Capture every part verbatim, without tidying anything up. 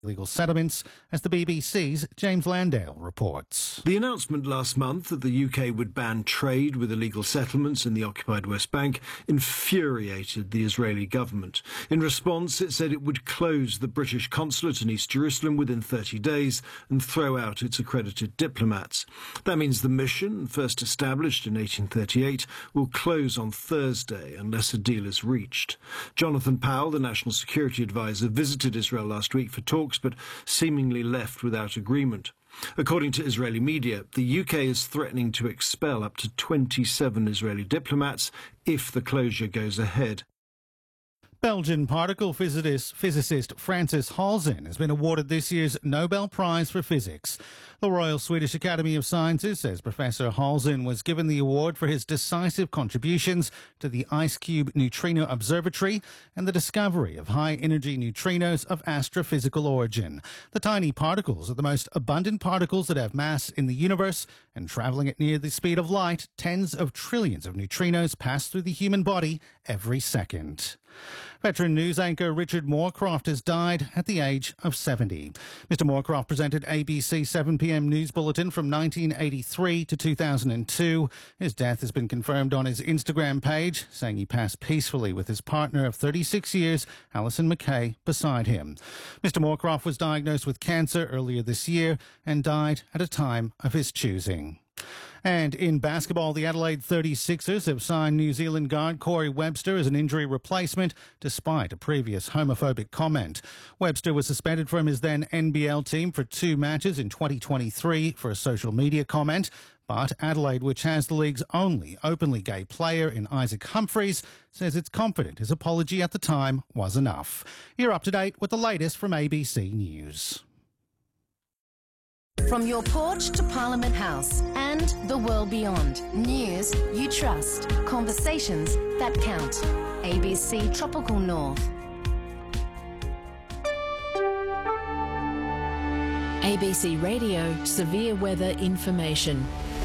illegal settlements, as the B B C's James Landale reports. The announcement last month that the U K would ban trade with illegal settlements in the occupied West Bank infuriated the Israeli government. In response, it said it would close the British consulate in East Jerusalem within thirty days and throw out its accredited diplomats. That means the mission, first established in eighteen thirty-eight, will close on Thursday unless a deal is reached. Jonathan Powell, the National Security Advisor, visited Israel last week for talks, but seemingly left without agreement. According to Israeli media, the U K is threatening to expel up to twenty-seven Israeli diplomats if the closure goes ahead. Belgian particle physicist, physicist Francis Halzen has been awarded this year's Nobel Prize for Physics. The Royal Swedish Academy of Sciences says Professor Halzen was given the award for his decisive contributions to the IceCube Neutrino Observatory and the discovery of high-energy neutrinos of astrophysical origin. The tiny particles are the most abundant particles that have mass in the universe, and travelling at near the speed of light, tens of trillions of neutrinos pass through the human body every second. Veteran news anchor Richard Moorcroft has died at the age of seventy. Mister Moorcroft presented A B C seven p m News Bulletin from nineteen eighty-three to two thousand two. His death has been confirmed on his Instagram page, saying he passed peacefully with his partner of thirty-six years, Alison McKay, beside him. Mister Moorcroft was diagnosed with cancer earlier this year and died at a time of his choosing. And in basketball, the Adelaide thirty-sixers have signed New Zealand guard Corey Webster as an injury replacement, despite a previous homophobic comment. Webster was suspended from his then N B L team for two matches in twenty twenty-three for a social media comment. But Adelaide, which has the league's only openly gay player in Isaac Humphries, says it's confident his apology at the time was enough. You're up to date with the latest from A B C News. From your porch to Parliament House and the world beyond. News you trust. Conversations that count. A B C Tropical North. A B C Radio Severe Weather Information.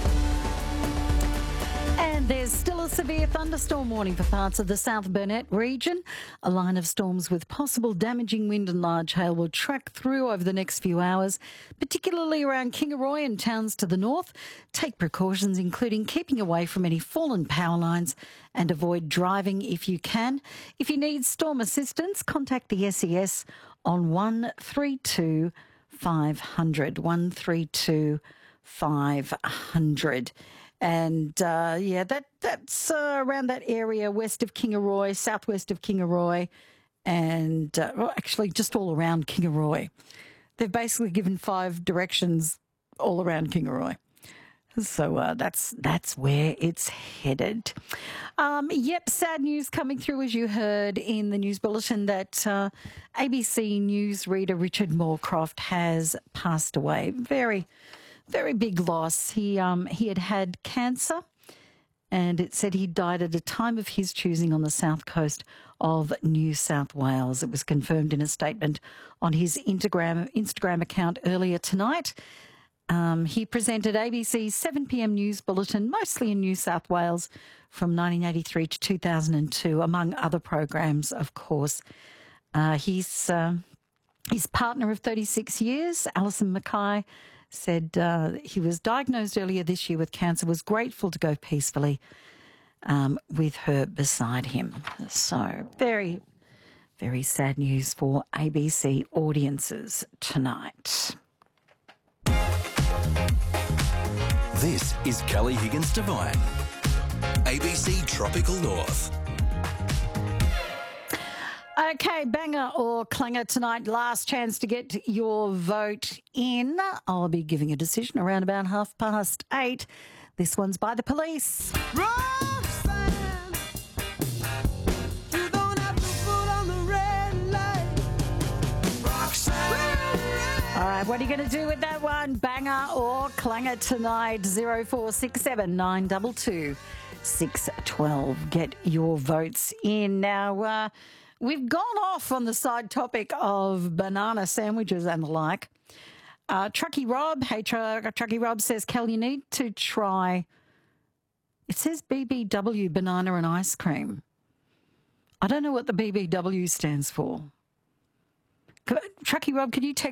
And there's still a severe thunderstorm warning for parts of the South Burnett region. A line of storms with possible damaging wind and large hail will track through over the next few hours, particularly around Kingaroy and towns to the north. Take precautions, including keeping away from any fallen power lines and avoid driving if you can. If you need storm assistance, contact the S E S on one three two five hundred, one three two five hundred. And, uh, yeah, that that's uh, around that area west of Kingaroy, southwest of Kingaroy, and, uh, well, actually just all around Kingaroy. They've basically given five directions all around Kingaroy. So uh, that's that's where it's headed. Um, yep, sad news coming through, as you heard in the news bulletin, that uh, A B C News reader Richard Moorcroft has passed away. Very Very big loss. He um he had had cancer, and it said he died at a time of his choosing on the south coast of New South Wales. It was confirmed in a statement on his Instagram Instagram account earlier tonight. Um, he presented A B C's seven p m News Bulletin, mostly in New South Wales, from nineteen eighty-three to two thousand two, among other programs, of course. Uh, he's uh, his partner of thirty-six years, Alison McKay, said uh, he was diagnosed earlier this year with cancer, was grateful to go peacefully um, with her beside him. So very, very sad news for A B C audiences tonight. This is Kelly Higgins Devine, A B C Tropical North. Okay, banger or clanger tonight. Last chance to get your vote in. I'll be giving a decision around about half past eight. This one's by The Police. Roxanne, you don't have to put on the red light. Roxanne. All right, what are you going to do with that one? Banger or clanger tonight? zero four six seven nine two two six one two. Get your votes in. Now, uh, we've gone off on the side topic of banana sandwiches and the like. Uh, Truckee Rob, hey, Tr- Truckee Rob says, Kel, you need to try, it says B B W, banana and ice cream. I don't know what the B B W stands for. Truckee Rob, could you text